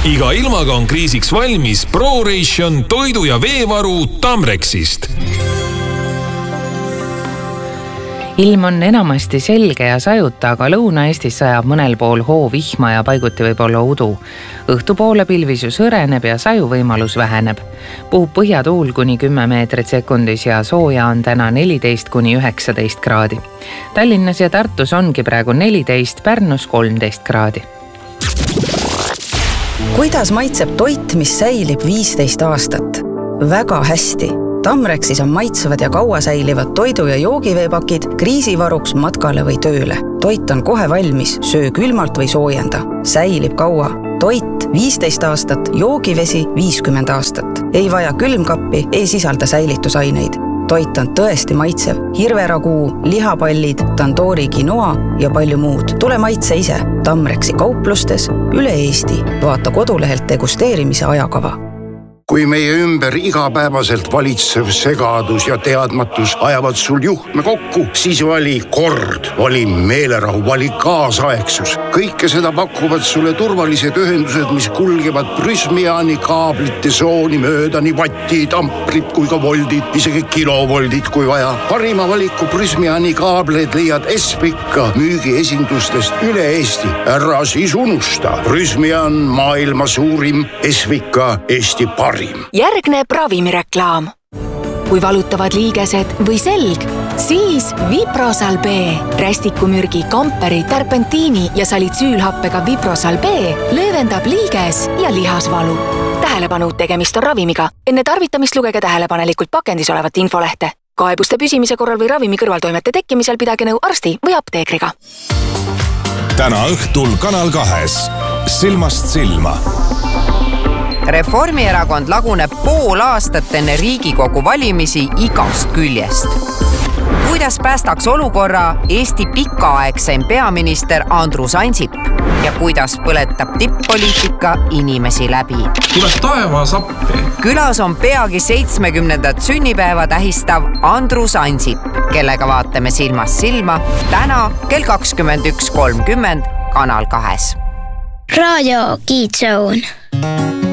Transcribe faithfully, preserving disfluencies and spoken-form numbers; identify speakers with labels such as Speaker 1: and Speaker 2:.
Speaker 1: Iga ilmaga on kriisiks valmis ProRation toidu- ja veevaru Tamrexist.
Speaker 2: Ilm on enamasti selge ja sajuta, aga Lõuna-Eestis sajab mõnel pool hoo vihma ja paiguti võib olla udu. Õhtupoole pilvisus hõreneb ja sajuvõimalus väheneb. Puhub põhjatuul kuni kümme meetrit sekundis ja sooja on täna neliteist kuni üheksateist kraadi. Tallinnas ja Tartus ongi praegu neliteist, Pärnus kolmteist kraadi.
Speaker 3: Kuidas maitseb toit, mis säilib viisteist aastat? Väga hästi. Tamrexis on maitsevad ja kaua säilivad toidu- ja joogiveepakid kriisivaruks matkale või tööle. Toit on kohe valmis, söö külmalt või soojenda. Säilib kaua. Toit viisteist aastat, joogivesi viiskümmend aastat. Ei vaja külmkappi, ei sisalda säilitusaineid. Toit on tõesti maitsev. Hirveraguu, lihapallid, tandoori quinoa ja palju muud. Tule maitse ise. Tamrexi kauplustes üle Eesti. Vaata kodulehelt degusteerimise ajakava.
Speaker 4: Kui meie ümber igapäevaselt valitsev segadus ja teadmatus ajavad sul juhtme kokku, siis vali kord, vali meelerahu, vali kaasaegsus. Kõike seda pakuvad sulle turvalised ühendused, mis kulgevad Prysmiani kaablite sooni mööda, nii vattid, amprid kui ka voldid, isegi kilovoldid kui vaja. Parima valiku Prysmiani kaableid leiad Espika müügiesindustest üle Eesti. Ära siis unusta. Prysmian maailma suurim, Espika Eesti parim.
Speaker 5: Järgneb ravimireklaam. Kui valutavad liigesed või selg, siis Viprosal B. Rästikumürgi, kamperi, terpentiini ja salitsüülhappega Viprosal B löövendab liiges ja lihasvalu. Tähelepanu, tegemist on ravimiga. Enne tarvitamist lugege tähelepanelikult pakendis olevat infolehte. Kaebuste püsimise korral või ravimi kõrvaltoimete tekkimisel pidage nõu arsti või apteekriga.
Speaker 1: Täna õhtul Kanal kahes. Silmast silma.
Speaker 6: Reformierakond laguneb pool aastat enne Riigikogu valimisi igast küljest. Kuidas päästaks olukorra Eesti pikaaegseim peaminister Andrus Ansip ja kuidas põletab tipp-poliitika inimesi läbi?
Speaker 7: Tuleb taevas appi.
Speaker 6: Külas on peagi seitsmekümnendat sünnipäeva tähistav Andrus Ansip, kellega vaatame silmast silma täna kell kakskümmend üks kolmkümmend Kanal kahes.
Speaker 8: Raadio Kiidzoon.